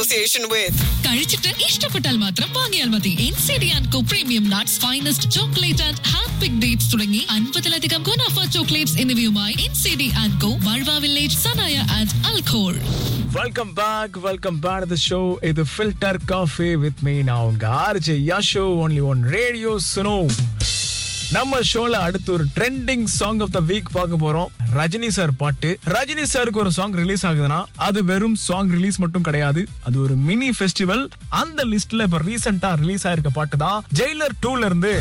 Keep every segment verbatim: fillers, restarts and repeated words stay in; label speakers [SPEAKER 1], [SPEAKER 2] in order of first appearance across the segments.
[SPEAKER 1] association with.
[SPEAKER 2] കഴിച്ചിട്ട് ഇഷ്ടപ്പെട്ടാൽ മാത്രം വാങ്ങിയാൽ മതി. N C D and Co Premium Nuts, Finest Chocolate and Hand Picked Dates തുടങ്ങി അൻപതിലധികം ഗുണാഫ ചോക്ലേറ്റ്സ് എന്നിവയുമായി N C D and Co, Valva Village, Sanaya and Alcor.
[SPEAKER 3] Welcome back, welcome back to the show. It's Filter Coffee with me now. R J Yasho, only on Radio Suno. நம்ம ஷோல அடுத்து ஒரு trending song of the week பார்க்க போறோம். Rajini sir பாட்டு. ரஜினி சாருக்கு ஒரு song release ஆகுதுன்னா அது வெறும் சாங் ரிலீஸ் மட்டும் கிடையாது, அது ஒரு மினி ஃபெஸ்டிவல். அந்த லிஸ்ட்ல இப்ப ரீசெண்டா ரிலீஸ் ஆயிருக்க பாட்டு தான் ஜெயிலர் டூல இருந்து.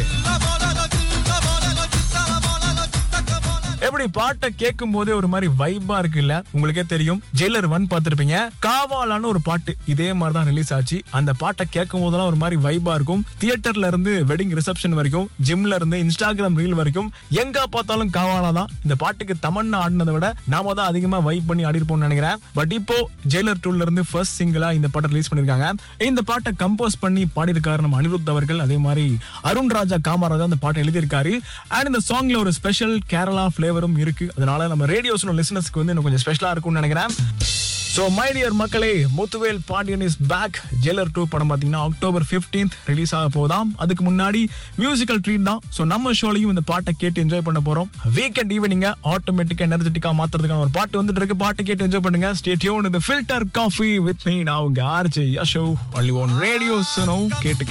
[SPEAKER 3] எப்படி பாட்டை கேட்கும் போதே ஒரு மாதிரி வைபா இருக்கு இல்ல? உங்களுக்கே தெரியும், ஜெயிலர் ஒன் பார்த்திருப்பீங்க, காவாலான்னு ஒரு பாட்டு இதே மாதிரி தான் ரிலீஸ் ஆச்சு. அந்த பாட்டை கேட்கும் போதெல்லாம் ஒரு மாதிரி வைபா இருக்கும். தியேட்டர்ல இருந்து வெட்டிங் ரிசப்ஷன் வரைக்கும், ஜிம்ல இருந்து இன்ஸ்டாகிராம் ரீல் வரைக்கும் எங்க பார்த்தாலும் காவாலா தான். இந்த பாட்டுக்கு தமன்னா ஆடினதை விட நாம தான் அதிகமா வைப் பண்ணி ஆடி இருப்போம்னு நினைக்கிறேன். பட் இப்போ ஜெயிலர் டூல இருந்து ஃபர்ஸ்ட் சிங்கிளா இந்த பாட்டை ரிலீஸ் பண்ணிருக்காங்க. இந்த பாட்டை கம்போஸ் பண்ணி பாடியிருக்காரு நம்ம அனிருத் அவர்கள். அதே மாதிரி அருண் ராஜா காமராஜா அந்த பாட்டை எழுதியிருக்காரு. அண்ட் இந்த சாங்ல ஒரு ஸ்பெஷல் கேரளா ஃபிளேவரும் இருக்கு. அதனால நம்ம ரேடியோஸ்ல லிசனர்ஸ்க்கு வந்து இன்னும் கொஞ்சம் ஸ்பெஷலா இருக்கும்னு நினைக்கிறேன். சோ மை டியர் மக்களே, Muthuvel Pandian is back. Jailer two படம் பாத்தீங்கன்னா அக்டோபர் பதினைந்தாம் ரிலீஸ் ஆக போதாம். அதுக்கு முன்னாடி மியூசிக்கல் ட்ரீட் தான். சோ நம்ம ஷோலையும் இந்த பாட்டை கேட்டு என்ஜாய் பண்ண போறோம். வீக்கெண்ட் ஈவினிங்க ஆட்டோமேட்டிக்கா எனர்ஜெட்டிக்கா மாத்துறதுக்கான ஒரு பாட்டு வந்துட்டு இருக்கு. பாட்டு கேட்டு என்ஜாய் பண்ணுங்க. Stay tuned with filter coffee with me. நான் உங்க RJ Yasho, only on Radio Suno. கேட்டு